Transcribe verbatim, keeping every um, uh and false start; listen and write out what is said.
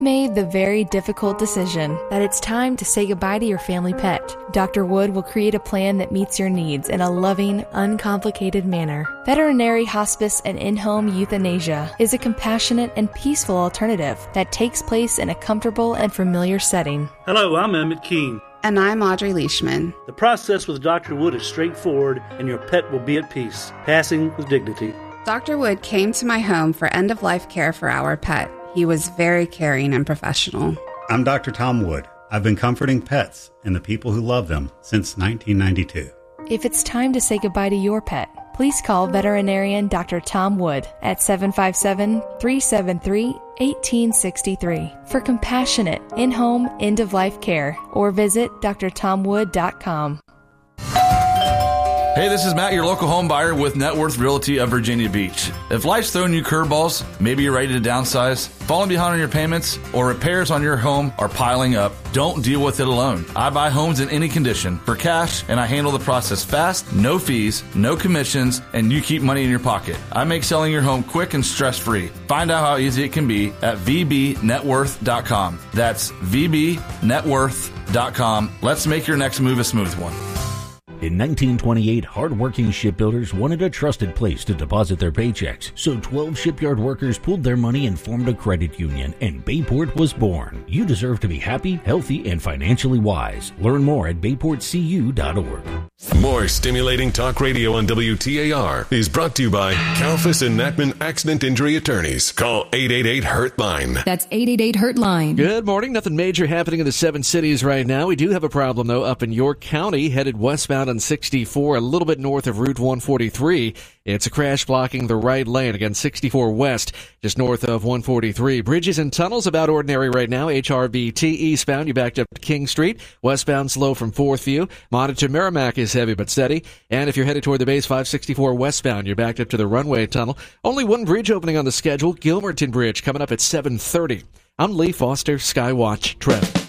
Made the very difficult decision that it's time to say goodbye to your family pet. Doctor Wood will create a plan that meets your needs in a loving, uncomplicated manner. Veterinary hospice and in-home euthanasia is a compassionate and peaceful alternative that takes place in a comfortable and familiar setting. Hello, I'm Emmett Keene. And I'm Audrey Leishman. The process with Doctor Wood is straightforward, and your pet will be at peace, passing with dignity. Doctor Wood came to my home for end-of-life care for our pet. He was very caring and professional. I'm Doctor Tom Wood. I've been comforting pets and the people who love them since nineteen ninety-two. If it's time to say goodbye to your pet, please call veterinarian Doctor Tom Wood at seven five seven, three seven three, one eight six three for compassionate in-home end-of-life care, or visit d r tom wood dot com. Hey, this is Matt, your local home buyer with Net Worth Realty of Virginia Beach. If life's throwing you curveballs, maybe you're ready to downsize, falling behind on your payments, or repairs on your home are piling up, don't deal with it alone. I buy homes in any condition for cash, and I handle the process fast, no fees, no commissions, and you keep money in your pocket. I make selling your home quick and stress-free. Find out how easy it can be at v b net worth dot com. That's v b net worth dot com. Let's make your next move a smooth one. In nineteen twenty-eight, hard-working shipbuilders wanted a trusted place to deposit their paychecks, so twelve shipyard workers pooled their money and formed a credit union, and Bayport was born. You deserve to be happy, healthy, and financially wise. Learn more at bayport c u dot org. More stimulating talk radio on W T A R is brought to you by Kalfas and Nachman Accident Injury Attorneys. Call eight eight eight, hurt line. That's eight eight eight, hurt line. Good morning. Nothing major happening in the seven cities right now. We do have a problem, though, up in York County, headed westbound on sixty-four, a little bit north of Route one forty-three. It's a crash blocking the right lane, again, sixty-four west, just north of one forty-three. Bridges and tunnels about ordinary right now. H R B T eastbound, you backed up to King Street. Westbound slow from fourth View. Monitor Merrimack is heavy but steady. And if you're headed toward the base, five sixty-four westbound, you're backed up to the runway tunnel. Only one bridge opening on the schedule, Gilmerton Bridge, coming up at seven thirty. I'm Lee Foster, Skywatch Traffic.